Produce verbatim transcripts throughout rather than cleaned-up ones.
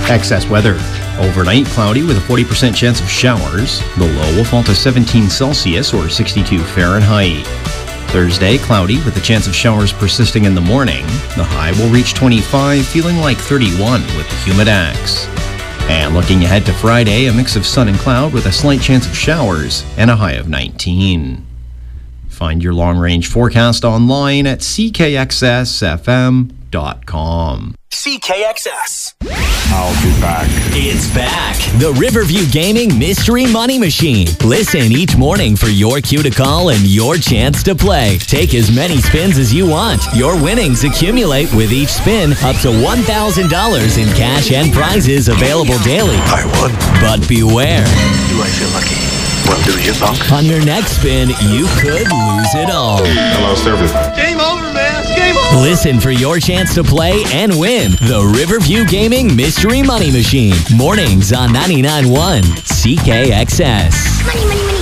Excess weather. Overnight, cloudy with a forty percent chance of showers. The low will fall to seventeen Celsius or sixty-two Fahrenheit. Thursday, cloudy with a chance of showers persisting in the morning. The high will reach twenty-five, feeling like thirty-one with the humidex. And looking ahead to Friday, a mix of sun and cloud with a slight chance of showers and a high of nineteen. Find your long-range forecast online at c k x s f m dot com. C K X S. I'll be back. It's back. The Riverview Gaming Mystery Money Machine. Listen each morning for your cue to call and your chance to play. Take as many spins as you want. Your winnings accumulate with each spin up to one thousand dollars in cash and prizes available daily. I won. But beware. Do I feel lucky? Well, do you, punk? On your next spin, you could lose it all. I lost everything. Game over, man. Game over. Listen for your chance to play and win the Riverview Gaming Mystery Money Machine. Mornings on ninety-nine point one C K X S. Money, money, money.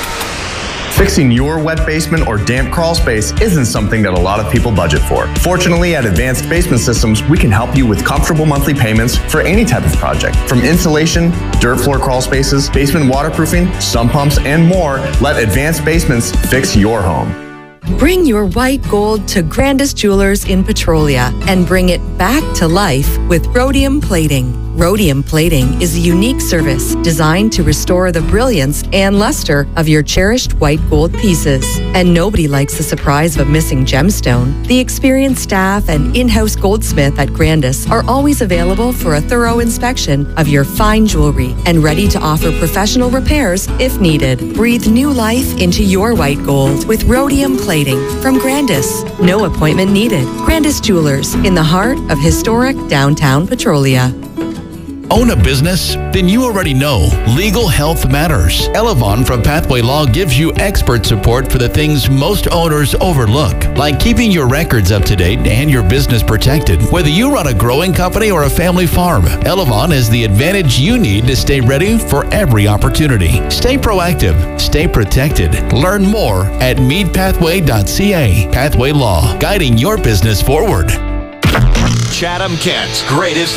Fixing your wet basement or damp crawl space isn't something that a lot of people budget for. Fortunately, at Advanced Basement Systems, we can help you with comfortable monthly payments for any type of project. From insulation, dirt floor crawl spaces, basement waterproofing, sump pumps, and more, let Advanced Basements fix your home. Bring your white gold to Grandis Jewelers in Petrolia and bring it back to life with rhodium plating. Rhodium plating is a unique service designed to restore the brilliance and luster of your cherished white gold pieces. And nobody likes the surprise of a missing gemstone. The experienced staff and in-house goldsmith at Grandis are always available for a thorough inspection of your fine jewelry and ready to offer professional repairs if needed. Breathe new life into your white gold with rhodium plating from Grandis. No appointment needed. Grandis Jewelers in the heart of historic downtown Petrolia. Own a business? Then you already know legal health matters. Elevon from Pathway Law gives you expert support for the things most owners overlook, like keeping your records up to date and your business protected. Whether you run a growing company or a family farm, Elevon is the advantage you need to stay ready for every opportunity. Stay proactive, stay protected. Learn more at meet pathway dot c a. Pathway Law, guiding your business forward. Chatham Kent's greatest